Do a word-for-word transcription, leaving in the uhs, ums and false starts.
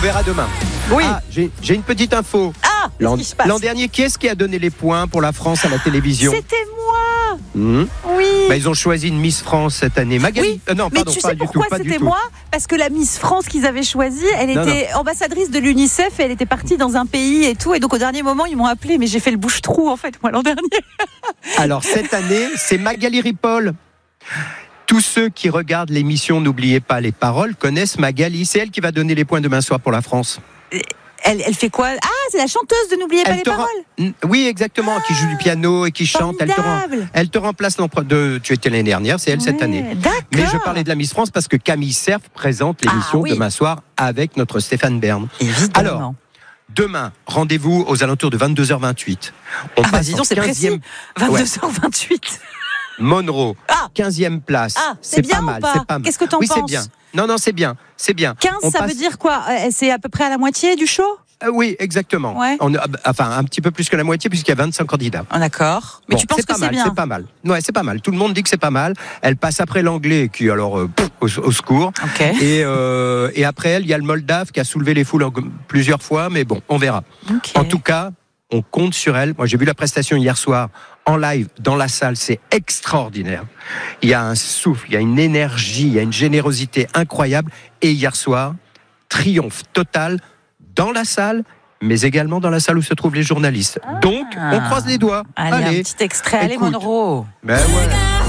verra demain. Oui. Ah, j'ai, j'ai une petite info. Ah, L'an, qu'est-ce qui se passe ? l'an dernier, qui est-ce qui a donné les points pour la France à la télévision ? C'était moi. Mmh. Oui. Bah, ils ont choisi une Miss France cette année. Magali. Oui, Euh, non, mais pardon, tu pas sais du pourquoi tout, pas du c'était tout. moi ? Parce que la Miss France qu'ils avaient choisie, elle Non, était ambassadrice de l'UNICEF et elle était partie dans un pays et tout. Et donc au dernier moment, ils m'ont appelée, mais j'ai fait le bouche-trou en fait, moi, l'an dernier. Alors cette année, c'est Magali Ripoll. Tous ceux qui regardent l'émission N'oubliez pas les paroles connaissent Magali. C'est elle qui va donner les points demain soir pour la France. Elle, elle fait quoi ? Ah, c'est la chanteuse de N'oubliez pas Elle les te rend- paroles. Oui, exactement, qui joue du piano et qui chante. Elle te, rend- Formidable. elle te remplace l'an pro- de. Tu étais l'année dernière, c'est elle cette Ouais, année. D'accord. Mais je parlais de la Miss France parce que Camille Cerf présente l'émission Ah, oui. demain soir avec notre Stéphane Bern. Évidemment. Alors, demain, rendez-vous aux alentours de vingt-deux heures vingt-huit. On Ah bah passe dis en donc, c'est précis. quinzième vingt-deux heures vingt-huit. Monroe, Ah. quinzième place. Ah, c'est bien pas ou mal, pas c'est pas mal. Qu'est-ce que t'en oui, penses ? c'est bien. Non, non, c'est bien, c'est bien. quinze, On ça passe- veut dire quoi ? Euh, C'est à peu près à la moitié du show ? Euh, oui, exactement. Ouais. On, enfin, un petit peu plus que la moitié puisqu'il y a vingt-cinq candidats. Ah, d'accord. Mais Bon, tu penses que pas c'est mal, bien ? C'est pas mal. Ouais, c'est pas mal. Tout le monde dit que c'est pas mal. Elle passe après l'anglais, qui alors euh, pff, au, au secours. Ok. Et, euh, et après elle, il y a le Moldave qui a soulevé les foules en- plusieurs fois, mais bon, on verra. Ok. En tout cas, on compte sur elle. Moi, j'ai vu la prestation hier soir en live dans la salle. C'est extraordinaire. Il y a un souffle, il y a une énergie, il y a une générosité incroyable. Et hier soir, triomphe total dans la salle, mais également dans la salle où se trouvent les journalistes. Donc, on croise les doigts. Allez, Allez. un petit extrait. Allez, Écoute. Monroe. Ben ouais.